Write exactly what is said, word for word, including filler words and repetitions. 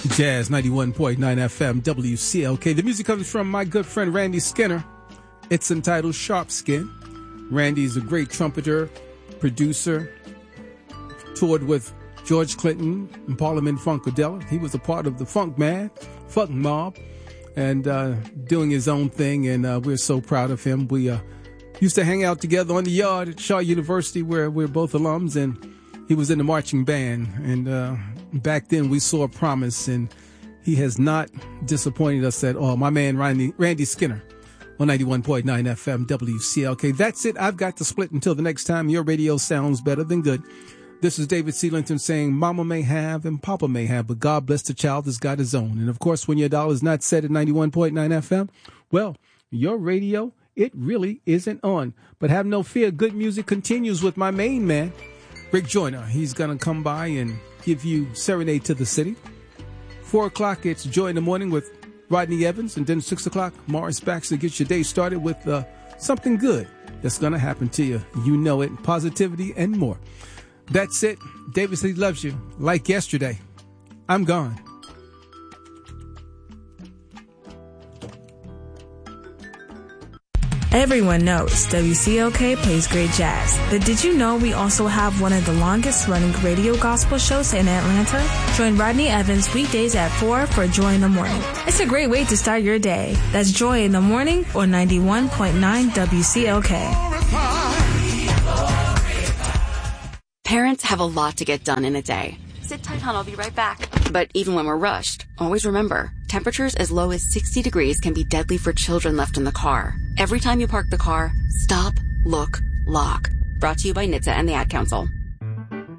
Jazz ninety-one point nine F M, W C L K. The music comes from my good friend Randy Skinner. It's entitled Sharp Skin. Randy's a great trumpeter, producer, toured with George Clinton and Parliament Funkadelic. He was a part of the Funk Man, Funk Mob, and uh, doing his own thing, and uh, we're so proud of him. We uh, used to hang out together on the yard at Shaw University, where we're both alums, and he was in the marching band, and uh, back then we saw a promise, and he has not disappointed us at all. My man Randy, Randy Skinner on ninety-one point nine F M, W C L K. That's it. I've got to split until the next time. Your radio sounds better than good. This is David Seelington saying Mama may have and Papa may have, but God bless the child that's got his own. And, of course, when your dollar's not set at ninety-one point nine F M, well, your radio, it really isn't on. But have no fear. Good music continues with my main man, Rick Joyner. He's going to come by and give you Serenade to the City. Four o'clock, it's Joy in the Morning with Rodney Evans. And then six o'clock, Morris Baxter gets your day started with uh, something good that's going to happen to you. You know it. Positivity and more. That's it. David said he loves you like yesterday. I'm gone. Everyone knows W C L K plays great jazz, but did you know we also have one of the longest running radio gospel shows in Atlanta? Join Rodney Evans weekdays at four for Joy in the Morning. It's a great way to start your day. That's Joy in the Morning or ninety-one point nine W C L K. Parents have a lot to get done in a day. Sit tight, hon, I'll be right back. But even when we're rushed, always remember, temperatures as low as sixty degrees can be deadly for children left in the car. Every time you park the car, stop, look, lock. Brought to you by N H T S A and the Ad Council.